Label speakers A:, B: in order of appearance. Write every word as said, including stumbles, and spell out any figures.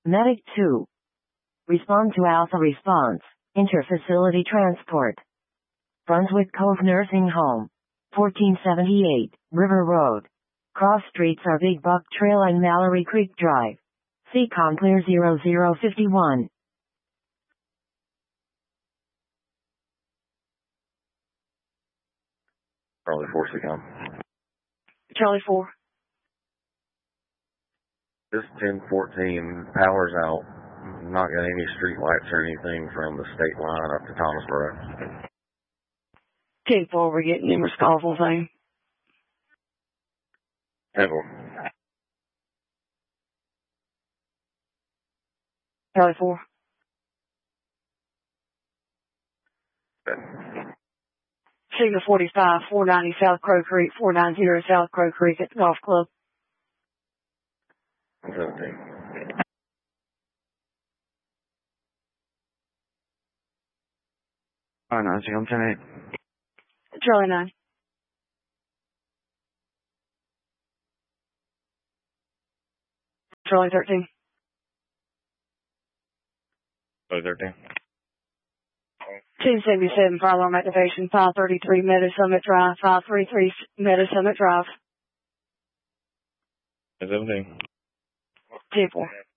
A: Medic two. Respond to Alpha response. Interfacility transport. Brunswick Cove Nursing Home. fourteen seventy-eight, River Road. Cross streets are Big Buck Trail and Mallory Creek Drive. C COM clear zero zero five one.
B: Charlie four, C COM.
C: Charlie four.
B: This ten fourteen, power's out. Not got any street lights or anything from the state line up to Thomasboro.
C: ten four, we're getting numerous calls on thing.
B: ten four.
C: Charlie four. Signal forty-five, four ninety South Crow Creek, four ninety South Crow Creek at the golf club.
B: seventeen.
D: Oh, no, I'm ten eight.
C: Charlie nine. Charlie thirteen.
B: Charlie thirteen.
C: ten seventy-seven, fire alarm activation, five thirty-three Meta Summit Drive, five thirty-three Meta Summit Drive.
B: seventeen.
C: ten four.